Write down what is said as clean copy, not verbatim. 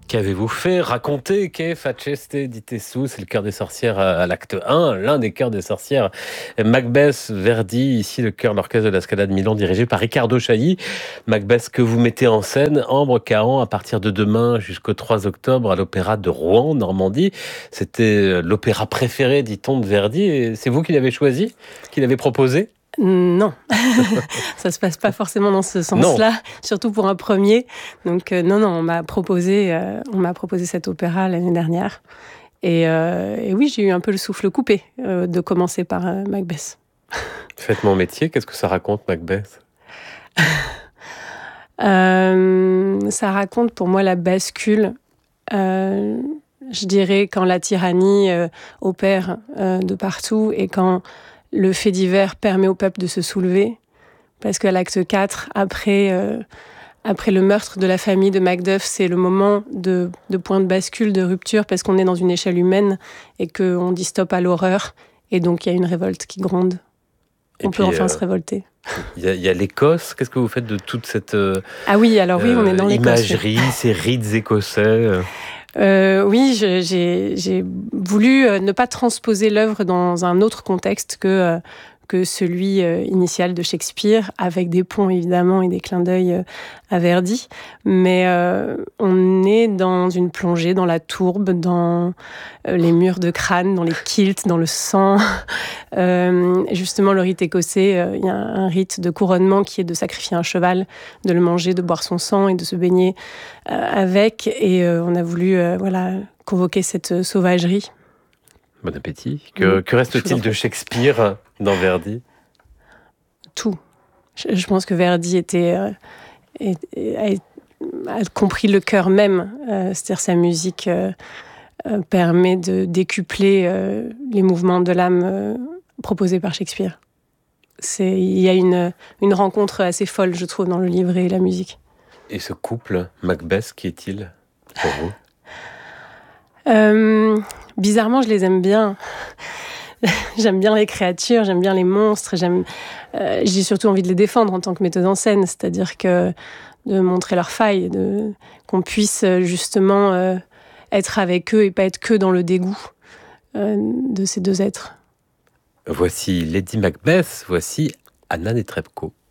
Qu'avez-vous fait? Racontez, che faceste ditesu, c'est le cœur des sorcières à l'acte 1, l'un des chœurs des sorcières. Macbeth, Verdi, ici le chœur de l'orchestre de la Scala de Milan dirigé par Riccardo Chailly. Macbeth que vous mettez en scène, Ambre Cahan, à partir de demain jusqu'au 3 octobre à l'Opéra de Rouen, Normandie. C'était l'opéra préféré, dit-on, de Verdi. Et c'est vous qui l'avez choisi, qui l'avez proposé? Non, ça se passe pas forcément dans ce sens-là, surtout pour un premier. Donc non, on m'a proposé cet opéra l'année dernière. Et oui, j'ai eu un peu le souffle coupé de commencer par Macbeth. Faites mon métier, qu'est-ce que ça raconte, Macbeth? Ça raconte pour moi la bascule, je dirais, quand la tyrannie opère de partout et quand le fait divers permet au peuple de se soulever. Parce qu'à l'acte 4, après le meurtre de la famille de Macduff, c'est le moment de point de bascule, de rupture, parce qu'on est dans une échelle humaine et qu'on dit stop à l'horreur. Et donc, il y a une révolte qui gronde. On peut enfin se révolter. Il y a l'Écosse. Qu'est-ce que vous faites de toute cette Ah oui, alors oui, on est dans l'Écosse. Imagerie, ces rites écossais Oui, j'ai voulu ne pas transposer l'œuvre dans un autre contexte que celui initial de Shakespeare, avec des ponts évidemment et des clins d'œil à Verdi. Mais on est dans une plongée, dans la tourbe, dans les murs de crâne, dans les kilts, dans le sang. Justement, le rite écossais, il y a un rite de couronnement qui est de sacrifier un cheval, de le manger, de boire son sang et de se baigner avec. Et on a voulu convoquer cette sauvagerie. Bon appétit. Que reste-t-il de Shakespeare dans Verdi? Tout. Je pense que Verdi a compris le cœur même. C'est-à-dire sa musique permet de décupler les mouvements de l'âme proposés par Shakespeare. Il y a une rencontre assez folle, je trouve, dans le livret et la musique. Et ce couple, Macbeth, qui est-il pour vous? Bizarrement, je les aime bien. J'aime bien les créatures, j'aime bien les monstres. J'ai surtout envie de les défendre en tant que metteuse en scène, c'est-à-dire que de montrer leurs failles, qu'on puisse justement être avec eux et pas être que dans le dégoût de ces deux êtres. Voici Lady Macbeth, voici Anna Netrebko.